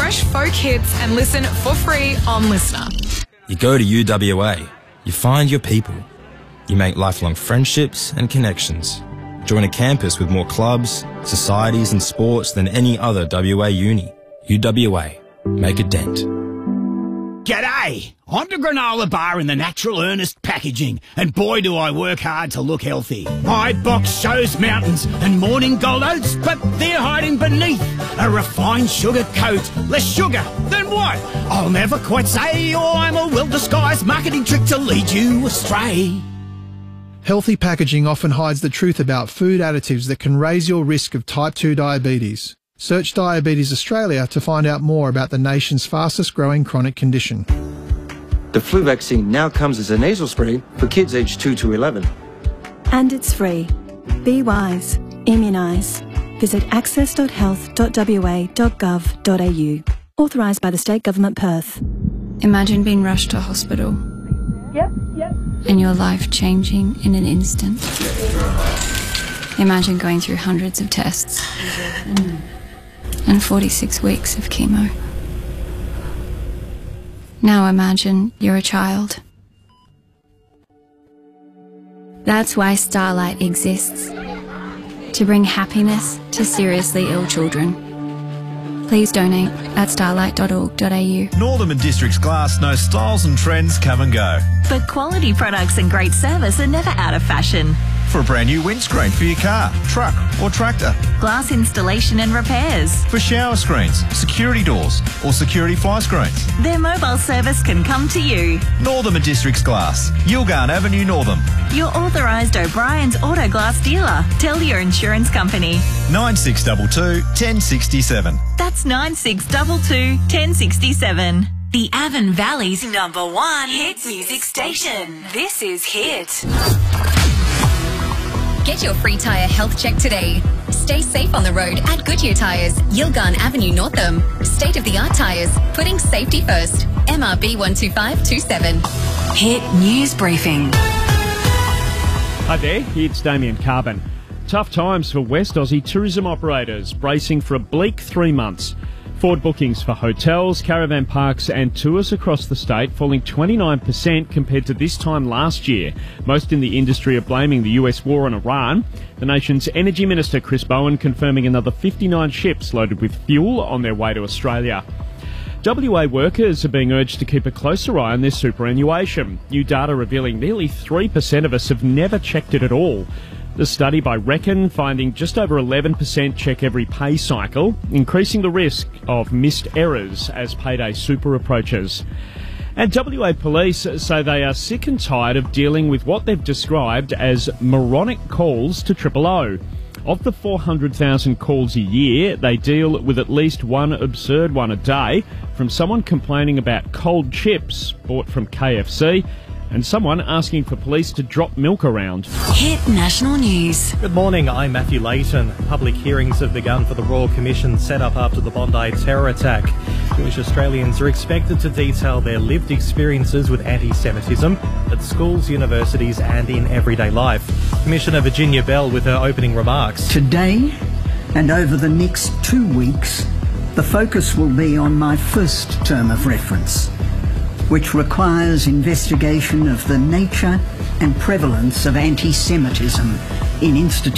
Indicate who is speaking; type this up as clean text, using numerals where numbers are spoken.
Speaker 1: fresh folk hits and listen for free on Listener.
Speaker 2: You go to UWA, you find your people. You make lifelong friendships and connections. Join a campus with more clubs, societies and sports than any other WA uni. UWA. Make a dent.
Speaker 3: G'day! I'm the granola bar in the Natural Earnest packaging, and boy do I work hard to look healthy. My box shows mountains and morning gold oats, but they're hiding beneath a refined sugar coat. Less sugar than what? I'll never quite say, or I'm a well-disguised marketing trick to lead you astray.
Speaker 4: Healthy packaging often hides the truth about food additives that can raise your risk of type 2 diabetes. Search Diabetes Australia to find out more about the nation's fastest growing chronic condition.
Speaker 5: The flu vaccine now comes as a nasal spray for kids aged 2 to 11.
Speaker 6: And it's free. Be wise. Immunise. Visit access.health.wa.gov.au. Authorised by the State Government Perth.
Speaker 7: Imagine being rushed to hospital.
Speaker 8: Yep.
Speaker 7: And your life changing in an instant. Imagine going through hundreds of tests. And 46 weeks of chemo. Now imagine you're a child. That's why Starlight exists. To bring happiness to seriously ill children. Please donate at starlight.org.au.
Speaker 9: Northam and Districts Glass know styles and trends come and go.
Speaker 10: But quality products and great service are never out of fashion.
Speaker 9: For a brand new windscreen for your car, truck or tractor.
Speaker 10: Glass installation and repairs.
Speaker 9: For shower screens, security doors or security fly screens.
Speaker 10: Their mobile service can come to you.
Speaker 9: Northam and Districts Glass, Yilgarn Avenue, Northam.
Speaker 10: Your authorised O'Brien's Auto Glass dealer. Tell your insurance company.
Speaker 9: 9622 1067.
Speaker 10: That's 9622 1067. The Avon Valley's #1 hit music station. This is Hit.
Speaker 11: Get your free tyre health check today. Stay safe on the road at Goodyear Tyres, Yilgarn Avenue, Northam. State-of-the-art tyres, putting safety first. MRB 12527.
Speaker 10: Hit News Briefing.
Speaker 12: Hi there, it's Damien Carbon. Tough times for West Aussie tourism operators, bracing for a bleak 3 months. Forward bookings for hotels, caravan parks and tours across the state falling 29% compared to this time last year. Most in the industry are blaming the US war on Iran. The nation's Energy Minister Chris Bowen confirming another 59 ships loaded with fuel on their way to Australia. WA workers are being urged to keep a closer eye on their superannuation. New data revealing nearly 3% of us have never checked it at all. The study by Reckon finding just over 11% check every pay cycle, increasing the risk of missed errors as payday super approaches. And WA police say they are sick and tired of dealing with what they've described as moronic calls to OOO. Of the 400,000 calls a year, they deal with at least one absurd one a day, from someone complaining about cold chips bought from KFC, and someone asking for police to drop milk around.
Speaker 10: Hit National News.
Speaker 13: Good morning, I'm Matthew Layton. Public hearings have begun for the Royal Commission set up after the Bondi terror attack. Jewish Australians are expected to detail their lived experiences with anti-Semitism at schools, universities and in everyday life. Commissioner Virginia Bell with her opening remarks.
Speaker 14: Today and over the next 2 weeks, the focus will be on my first term of reference, which requires investigation of the nature and prevalence of anti-Semitism in institutions